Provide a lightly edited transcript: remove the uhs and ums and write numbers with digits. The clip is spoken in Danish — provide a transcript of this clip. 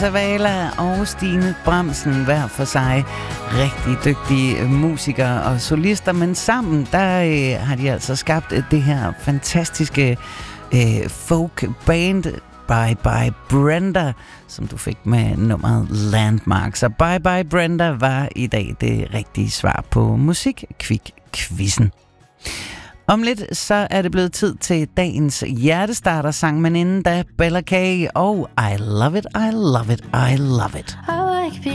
Zavala og Stine Bramsen, hver for sig rigtig dygtige musikere og solister, men sammen der har de altså skabt det her fantastiske folk band Bye Bye Brenda, som du fik med nummeret Landmark. Så Bye Bye Brenda var i dag det rigtige svar på Musikquizzen. Om lidt så er det blevet tid til dagens hjertestarter-sang, men inden da Bella K og I Love It, I Love It, I Love It.